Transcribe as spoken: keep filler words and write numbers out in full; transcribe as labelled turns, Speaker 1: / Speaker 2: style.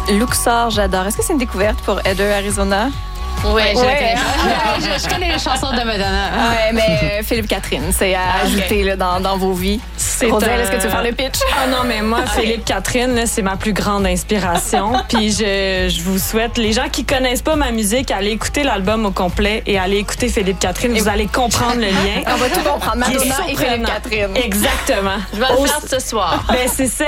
Speaker 1: Luxor, j'adore. Est-ce que c'est une découverte pour Eder Arizona?
Speaker 2: Oui,
Speaker 1: Ouais,
Speaker 2: je,
Speaker 1: ouais.
Speaker 2: connais. je, je connais les chansons de Madonna.
Speaker 1: Ouais, mais euh, Philippe Catherine, c'est à
Speaker 2: Ah, okay.
Speaker 1: ajouter là, dans, dans vos vies. Roselle,
Speaker 3: un...
Speaker 1: est-ce que tu veux faire le pitch?
Speaker 3: Ah non, mais moi,
Speaker 1: okay.
Speaker 3: Philippe Catherine, là, c'est ma plus grande inspiration. Puis je, je vous souhaite, les gens qui connaissent pas ma musique, allez écouter l'album au complet et allez écouter Philippe Catherine. Vous allez comprendre le lien.
Speaker 1: On va tout comprendre. Madonna et Philippe Catherine.
Speaker 3: Exactement.
Speaker 2: Je vais le faire ce soir.
Speaker 3: Ben, c'est ça.